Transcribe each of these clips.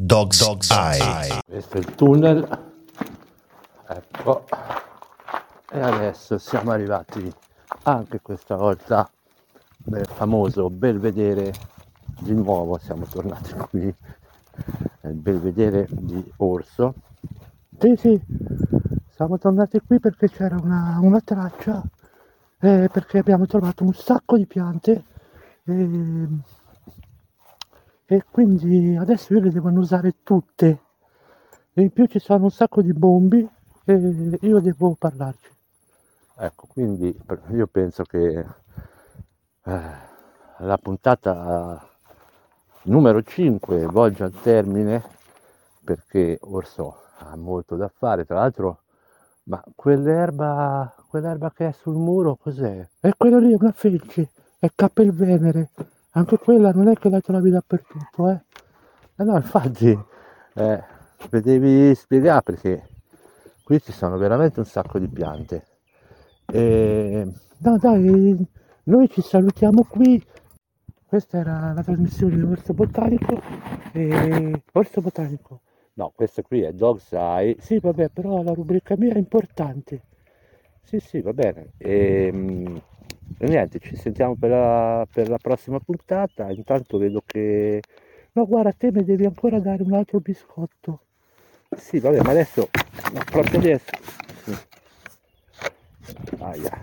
Dog's Eye. Questo è il tunnel, ecco, e adesso siamo arrivati anche questa volta nel famoso Belvedere. Di nuovo siamo tornati qui nel Belvedere di Orso. Sì, siamo tornati qui perché c'era una traccia, perché abbiamo trovato un sacco di piante e quindi adesso io le devo usare tutte. E in più ci sono un sacco di bombi e io devo parlarci. Ecco, quindi io penso che la puntata numero 5 volge al termine, perché Orso ha molto da fare. Tra l'altro, ma quell'erba che è sul muro cos'è? È quello lì, è una felce, è Capelvenere. Anche quella non è che la trovi dappertutto, eh? No, infatti, vedevi spiegare, perché qui ci sono veramente un sacco di piante. No, dai, noi ci salutiamo qui. Questa era la trasmissione Orso Botanico. Orso Botanico. No, questa qui è Dog's Eye. Sì, vabbè, però la rubrica mia è importante. Sì, va bene. E niente, ci sentiamo per la prossima puntata. Intanto vedo che... No, guarda, te mi devi ancora dare un altro biscotto. Sì, vabbè, ma adesso... No, proprio adesso. Sì. Aia.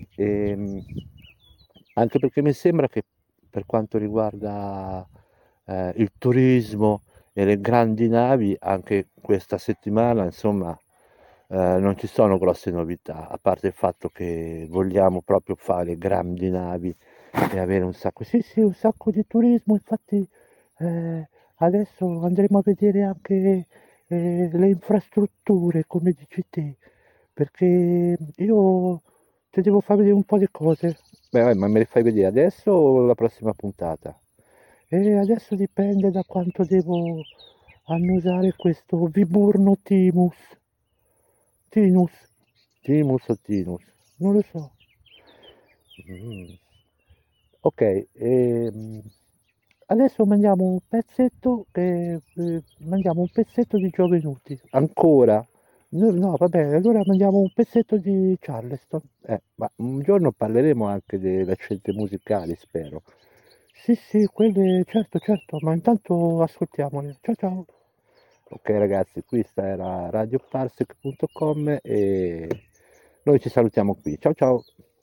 Anche perché mi sembra che per quanto riguarda il turismo e le grandi navi, anche questa settimana, insomma, non ci sono grosse novità, a parte il fatto che vogliamo proprio fare grandi navi e avere un sacco, sì, un sacco di turismo. Infatti adesso andremo a vedere anche le infrastrutture, come dici te, perché io ti devo far vedere un po' di cose. Beh, ma me le fai vedere adesso o la prossima puntata? E adesso dipende da quanto devo annusare questo Viburno Timus. Tinus. Timus o Tinus? Non lo so. Mm. Ok, adesso mandiamo un pezzetto di Giovenuti. Ancora? No, no, vabbè, allora mandiamo un pezzetto di Charleston. Ma un giorno parleremo anche delle scelte musicali, spero. Sì, quelle, certo, ma intanto ascoltiamole. Ciao. Ok ragazzi, questa era radioparsec.com e noi ci salutiamo qui. Ciao.